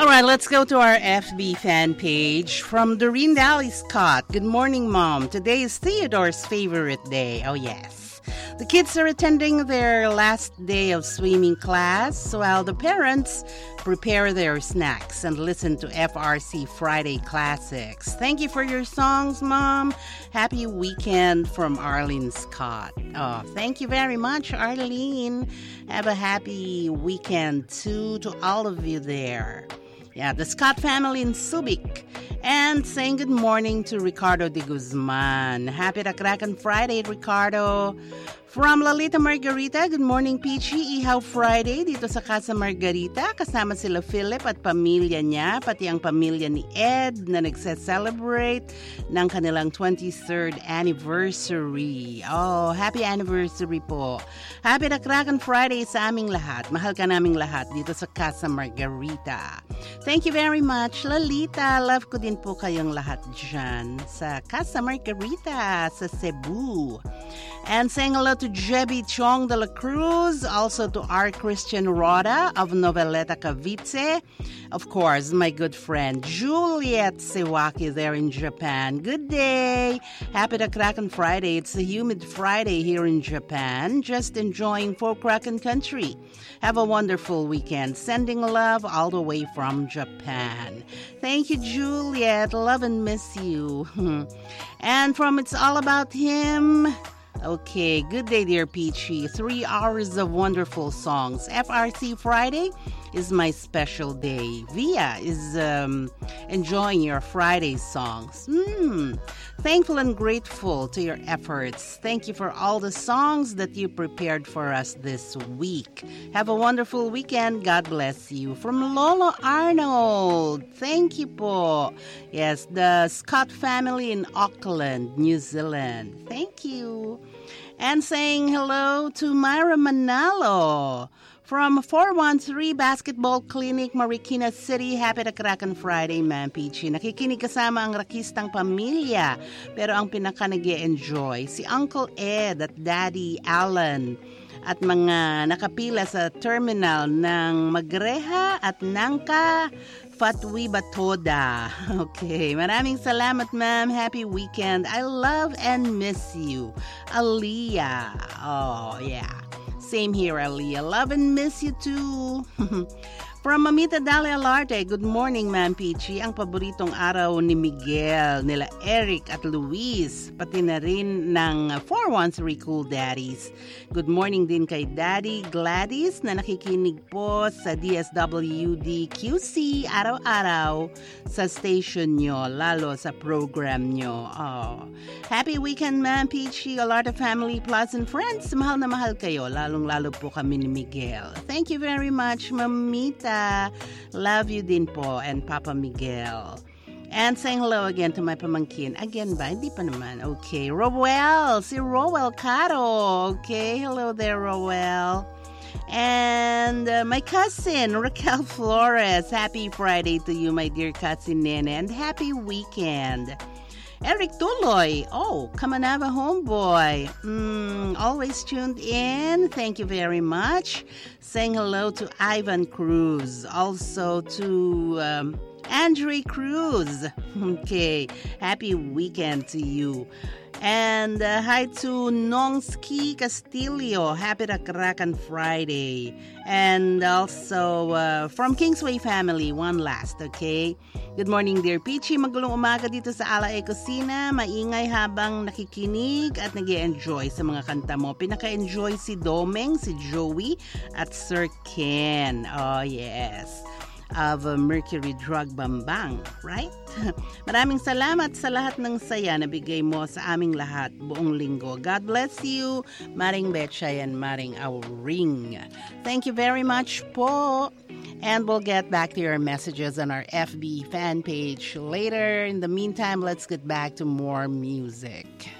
right, let's go to our FB fan page from Doreen Dally Scott. Good morning, Mom. Today is Theodore's favorite day. Oh, yes. The kids are attending their last day of swimming class while the parents prepare their snacks and listen to FRC Friday Classics. Thank you for your songs, Mom. Happy weekend from Arlene Scott. Oh, thank you very much, Arlene. Have a happy weekend, too, to all of you there. Yeah, the Scott family in Subic. And saying good morning to Ricardo de Guzman. Happy Rakrakan Friday, Ricardo. From Lalita Margarita, good morning, Peachy. Ihaw Friday dito sa Casa Margarita. Kasama sila Philip at pamilya niya, pati ang pamilya ni Ed na nagse-celebrate ng kanilang 23rd anniversary. Oh, happy anniversary po. Happy Rakrakan Friday sa aming lahat. Mahal ka naming lahat dito sa Casa Margarita. Thank you very much, Lalita. Love ko din po kayong lahat dyan sa Casa Margarita sa Cebu. And saying hello to Jebby Chong de la Cruz, also to R. Christian Roda of Noveleta, Cavite. Of course, my good friend Juliet Sewaki there in Japan. Good day. Happy Rakrakan Friday. It's a humid Friday here in Japan. Just enjoying folk Kraken country. Have a wonderful weekend. Sending love all the way from Japan. Thank you, Juliet. Love and miss you. And from It's All About Him... Okay, good day, dear Peachy. 3 hours of wonderful songs. FRC Friday is my special day. Via is enjoying your Friday songs. Thankful and grateful to your efforts. Thank you for all the songs that you prepared for us this week. Have a wonderful weekend. God bless you. From Lolo Arnold. Thank you po. Yes, the Scott family in Auckland, New Zealand. Thank you. And saying hello to Myra Manalo from 413 Basketball Clinic, Marikina City. Happy Rakrakan Friday, Ma'am Peachy. Nakikinig kasama ang rakistang pamilya, pero ang pinaka nag-e-enjoy si Uncle Ed at Daddy Alan at mga nakapila sa terminal ng Magreha at Nangka Fatwi Batoda. Okay, maraming salamat, ma'am. Happy weekend. I love and miss you. Aliyah. Oh, yeah. Same here, Aliyah. Love and miss you too. From Mamita Dalia Alarte, good morning, Ma'am Peachy. Ang paboritong araw ni Miguel, nila Eric at Luis, pati na rin ng 413 Cool Daddies. Good morning din kay Daddy Gladys na nakikinig po sa DSWD QC araw-araw sa station nyo, lalo sa program nyo. Oh. Happy weekend, Ma'am Peachy. Alarte family, plus and friends. Mahal na mahal kayo, lalong-lalo po kami ni Miguel. Thank you very much, Mamita. Love you din po, and Papa Miguel. And saying hello again to my pamangkin. Again ba? Hindi pa naman. Okay. Rowell. Si Rowell Caro. Okay. Hello there, Rowell. And my cousin, Raquel Flores. Happy Friday to you, my dear cousin Nene. And happy weekend. Eric Tuloy. Oh, Kamanava homeboy. Always tuned in. Thank you very much. Saying hello to Ivan Cruz. Also to Andre Cruz. Okay. Happy weekend to you. And hi to Nongski Castillo. Happy Rakrakan Friday. And also from Kingsway family, one last, okay? Good morning, dear Peachy. Magulong umaga dito sa Ala Ecosina. Maingay habang nakikinig at nag-e-enjoy sa mga kanta mo. Pinaka-enjoy si Domeng, si Joey, at Sir Ken. Oh, yes. Of Mercury Drug Bambang, right? Maraming salamat sa lahat ng saya na bigay mo sa aming lahat buong linggo. God bless you, Maring Betchay and Maring Auring. Thank you very much po. And we'll get back to your messages on our FB fan page later. In the meantime, let's get back to more music.